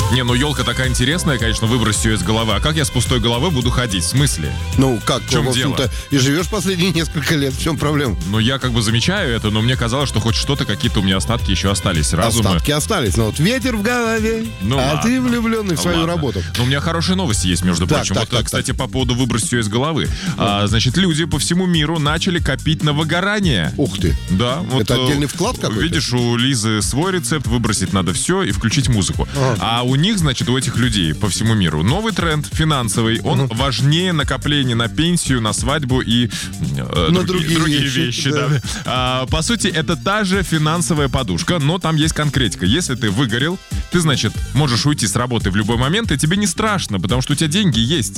Не, ну елка такая интересная, конечно, выбрось ее из головы. А как я с пустой головой буду ходить? В смысле? Ну, как, В чем в общем-то, дело? и живешь последние несколько лет. В чем проблема? Ну, я как бы замечаю это, но мне казалось, что хоть что-то, какие-то у меня остатки еще остались. Разумы. Остатки остались. Но вот ветер в голове, Ну, а ладно. ты влюбленный в свою Ладно. работу. Но у меня хорошие новости есть, между Так, прочим. так, Вот, так, кстати, по поводу выбросить ее из головы. Значит, люди по всему миру начали копить на выгорание. Ух ты. Да, вот Это отдельный вклад какой-то? Видишь, у Лизы свой рецепт, выбросить надо все и включить музыку. А у них, значит, у этих людей по всему миру новый тренд финансовый. Он важнее накопления на пенсию, на свадьбу и другие вещи. Да. По сути, это та же финансовая подушка, но там есть конкретика. Если ты выгорел, ты, значит, можешь уйти с работы в любой момент, и тебе не страшно, потому что у тебя деньги есть.